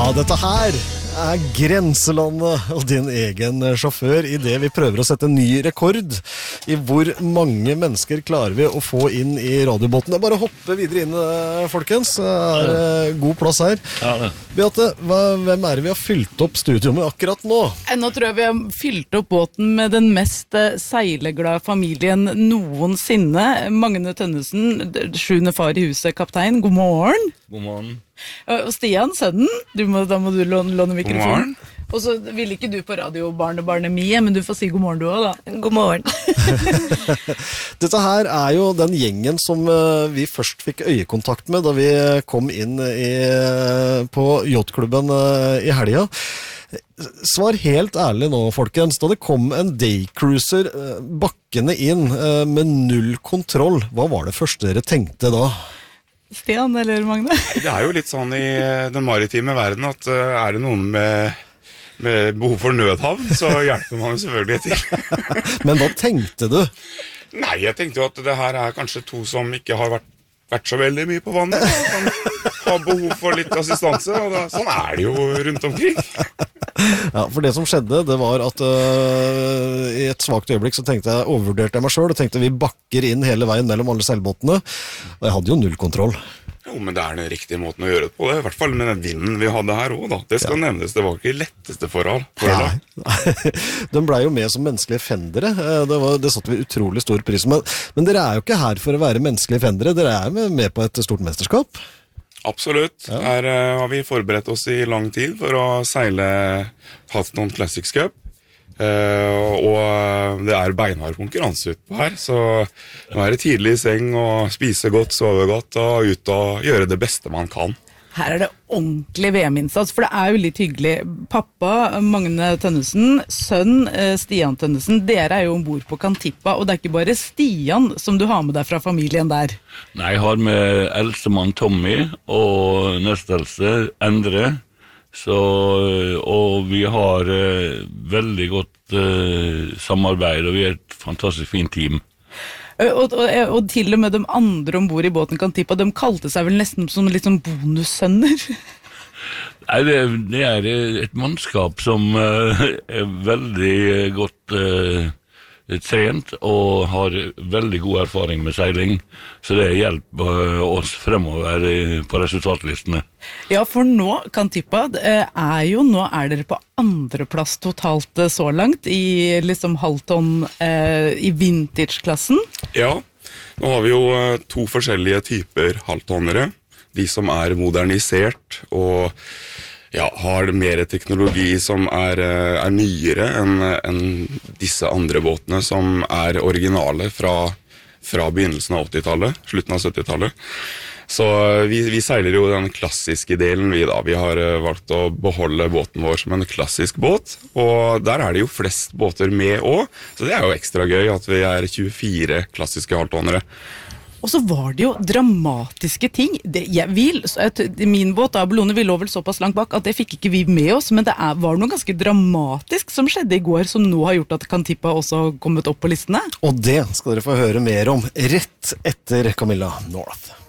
Dette her grenselandet og din egen sjåfør I det vi prøver å sette en ny rekord I hvor mange mennesker klarer vi å få inn I radiobåten. Det bare å hoppe videre inn, folkens. Det god plass her. Beate, hvem det vi har fylt opp studio med akkurat nå? Nå tror jeg vi har fylt opp båten med den mest seileglade familien noensinne. Magne Tønnesen, 7. far I huset, kaptein. God morgen. God morgen. Og Stian, sønnen, da må du låne mikrofonen. Og så vil ikke du på radio barnebarnet mie, men du får si god morgen du også da. God morgen. Dette her jo den gjengen som vi først fikk øyekontakt med da vi kom inn på yachtklubben I helga. Svar helt ærlig nå, folkens. Da det kom en daycruiser bakkende inn med null kontroll, hva var det første dere tenkte da? Stian eller Magne? Det jo litt sånn I den maritime verden at det noen med behov for nødhavn, så hjelper man jo selvfølgelig til. Men hva tenkte du? Nei, jeg tenkte jo at det her kanskje to som ikke har vært så veldig mye på vannet. Som har behov for litt assistanse, og sånn det jo rundt omkring. Ja, for det som skjedde, det var at I et svagt øyeblikk så overvurderte jeg meg selv og tenkte vi bakker inn hele veien mellom alle seilbåtene, og jeg hadde jo null kontroll. Jo, men det den riktige måten å gjøre det på, I hvert fall med den vinden vi hadde her også da. Det skal nevnes, det var ikke letteste forhold. Den ble jo med som menneskelige fendere, det satte vi utrolig stor pris på, men dere jo ikke her for å være menneskelige fendere, dere med på et stort mesterskap. Absolutt. Her har vi forberedt oss I lang tid for å seile Halton Classics Cup. Og det beinhard konkurranse utpå her, så nå det tidlig I seng og spise godt, sove godt og ut og gjøre det beste man kan. Her det ordentlig VM-innsats, for det jo litt hyggelig. Pappa, Magne Tønnesen, sønn Stian Tønnesen, dere jo ombord på Kantippa, og det ikke bare Stian som du har med deg fra familien der. Nei, jeg har med eldstemann Tommy og nesteldste Endre, og vi har veldig godt samarbeid, og vi et fantastisk fint team. Og til og med de andre ombord I båten Kantippa, de kalte seg vel nesten som litt sånn bonussønner. Nei, det et mannskap som veldig godt trent og har veldig god erfaring med seiling, så det hjelper oss fremover på resultatlistene. Ja, for nå, Kantippa, nå dere på andreplass totalt så langt I liksom Halton I vintage-klassen. Ja, nå har vi jo to forskjellige typer halvtonnere. De som modernisert og har mer teknologi som nyere enn disse andre båtene som originale fra begynnelsen av 80-tallet, slutten av 70-tallet. Så vi seiler jo den klassiske delen vi da. Vi har valgt å beholde båten vår som en klassisk båt, og der det jo flest båter med også. Så det jo ekstra gøy at vi 24 klassiske halvtonnere. Og så var det jo dramatiske ting. Min båt, Abelone, vi lå vel såpass langt bak at det fikk ikke vi med oss, men det var noe ganske dramatisk som skjedde I går, som nå har gjort at Kantippa også har kommet opp på listene. Og det skal dere få høre mer om rett etter Camilla North.